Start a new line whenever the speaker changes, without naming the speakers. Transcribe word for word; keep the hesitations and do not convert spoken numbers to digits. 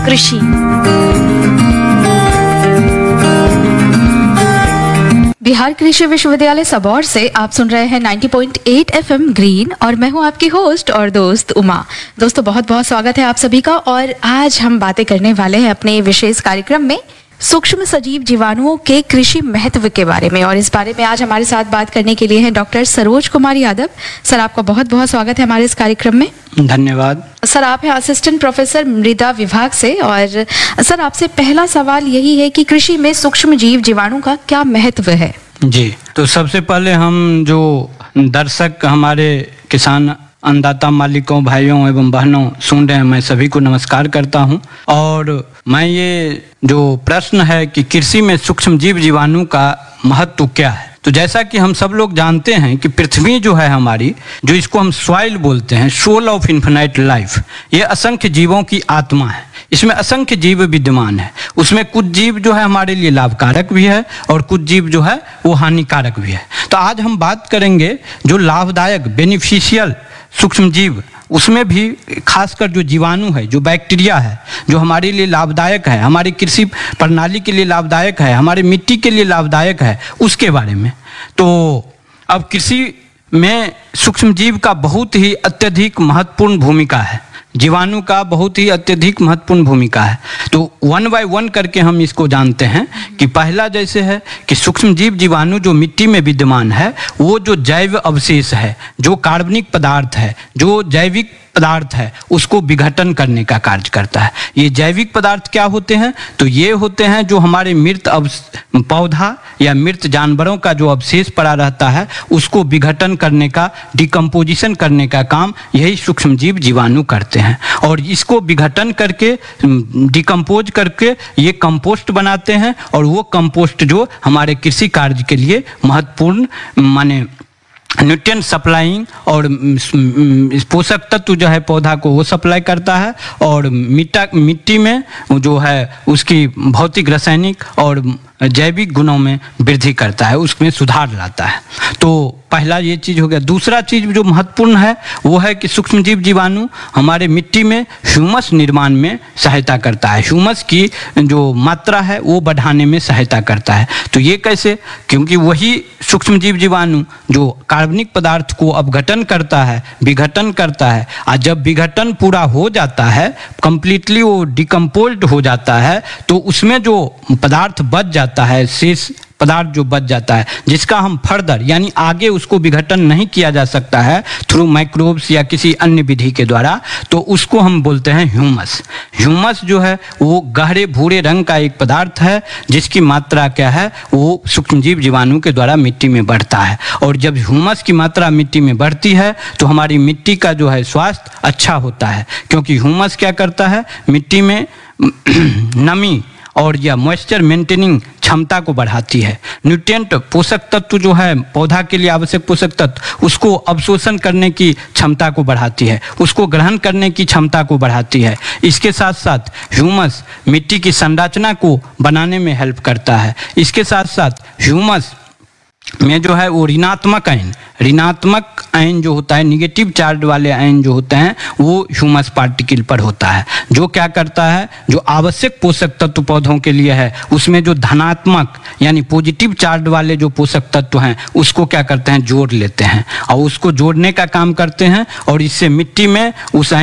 कृषि। बिहार कृषि विश्वविद्यालय सबौर से आप सुन रहे हैं नब्बे पॉइंट आठ एफएम ग्रीन और मैं हूं आपकी होस्ट और दोस्त उमा। दोस्तों बहुत बहुत स्वागत है आप सभी का। और आज हम बातें करने वाले हैं अपने विशेष कार्यक्रम में सूक्ष्म सजीव जीवाणुओं के कृषि महत्व के बारे में। और इस बारे में आज हमारे साथ बात करने के लिए हैं डॉक्टर सरोज कुमार यादव। सर आपका बहुत बहुत स्वागत है हमारे इस कार्यक्रम में।
धन्यवाद।
सर आप हैं असिस्टेंट प्रोफेसर मृदा विभाग से। और सर आपसे पहला सवाल यही है कि कृषि में सूक्ष्म जीव जीवाणु का क्या महत्व है?
जी, तो सबसे पहले हम जो दर्शक हमारे किसान अन्नदाता मालिकों भाइयों एवं बहनों सुन रहे हैं, मैं सभी को नमस्कार करता हूं। और मैं ये जो प्रश्न है कि कृषि में सूक्ष्म जीव जीवाणु का महत्व क्या है, तो जैसा कि हम सब लोग जानते हैं कि पृथ्वी जो है हमारी, जो इसको हम सॉइल बोलते हैं, सोल ऑफ इन्फिनाइट लाइफ, ये असंख्य जीवों की आत्मा है। इसमें असंख्य जीव विद्यमान है। उसमें कुछ जीव जो है हमारे लिए लाभकारक भी है और कुछ जीव जो है वो हानिकारक भी है। तो आज हम बात करेंगे जो लाभदायक बेनिफिशियल सूक्ष्म जीव, उसमें भी खासकर जो जीवाणु है, जो बैक्टीरिया है, जो हमारे लिए लाभदायक है, हमारी कृषि प्रणाली के लिए लाभदायक है, हमारी मिट्टी के लिए लाभदायक है, उसके बारे में। तो अब कृषि में सूक्ष्म जीव का बहुत ही अत्यधिक महत्वपूर्ण भूमिका है, जीवाणु का बहुत ही अत्यधिक महत्वपूर्ण भूमिका है। तो वन बाय वन करके हम इसको जानते हैं कि पहला जैसे है कि सूक्ष्म जीव जीवाणु जो मिट्टी में विद्यमान है, वो जो जैव अवशेष है, जो कार्बनिक पदार्थ है, जो जैविक पदार्थ है, उसको विघटन करने का कार्य करता है। ये जैविक पदार्थ क्या होते हैं? तो ये होते हैं जो हमारे मृत पौधा या मृत जानवरों का जो अवशेष पड़ा रहता है, उसको विघटन करने का, डिकम्पोजिशन करने का काम यही सूक्ष्म जीव जीवाणु करते हैं। और इसको विघटन करके, डिकम्पोज करके ये कंपोस्ट बनाते हैं। और वो कंपोस्ट जो हमारे कृषि कार्य के लिए महत्वपूर्ण माने न्यूट्रिएंट सप्लाइंग और पोषक तत्व जो है पौधा को वो सप्लाई करता है। और मिट्टा मिट्टी में जो है उसकी भौतिक, रासायनिक और जैविक गुणों में वृद्धि करता है, उसमें सुधार लाता है। तो पहला ये चीज़ हो गया। दूसरा चीज़ जो महत्वपूर्ण है वो है कि सूक्ष्म जीव जीवाणु हमारे मिट्टी में ह्यूमस निर्माण में सहायता करता है। ह्यूमस की जो मात्रा है वो बढ़ाने में सहायता करता है। तो ये कैसे? क्योंकि वही सूक्ष्म जीव जीवाणु जो कार्बनिक पदार्थ को अपघटन करता है, विघटन करता है, और जब विघटन पूरा हो जाता है, कंप्लीटली वो डिकम्पोज्ड हो जाता है, तो उसमें जो पदार्थ बच जाता है, शेष पदार्थ जो बच जाता है, जिसका हम फर्दर यानी आगे उसको विघटन नहीं किया जा सकता है थ्रू माइक्रोब्स या किसी अन्य विधि के द्वारा, तो उसको हम बोलते हैं ह्यूमस। ह्यूमस जो है वो गहरे भूरे रंग का एक पदार्थ है, जिसकी मात्रा क्या है, वो सूक्ष्मजीव जीवाणु के द्वारा मिट्टी में बढ़ता है। और जब ह्यूमस की मात्रा मिट्टी में बढ़ती है तो हमारी मिट्टी का जो है स्वास्थ्य अच्छा होता है, क्योंकि ह्यूमस क्या करता है, मिट्टी में नमी और या मॉइस्चर मेंटेनिंग क्षमता को बढ़ाती है। न्यूट्रिएंट पोषक तत्व जो है पौधा के लिए आवश्यक पोषक तत्व, उसको अवशोषण करने की क्षमता को बढ़ाती है, उसको ग्रहण करने की क्षमता को बढ़ाती है। इसके साथ साथ ह्यूमस मिट्टी की संरचना को बनाने में हेल्प करता है। इसके साथ साथ ह्यूमस में जो है वो ऋणात्मक आयन ऋणात्मक आयन जो होता है, निगेटिव चार्ज वाले आयन जो होते हैं, वो ह्यूमस पार्टिकल पर होता है, जो क्या करता है, जो आवश्यक पोषक तत्व पौधों के लिए है, उसमें जो धनात्मक यानी पॉजिटिव चार्ज वाले जो पोषक तत्व हैं, उसको क्या करते हैं, जोड़ लेते हैं और उसको जोड़ने का काम करते हैं। और इससे मिट्टी में उस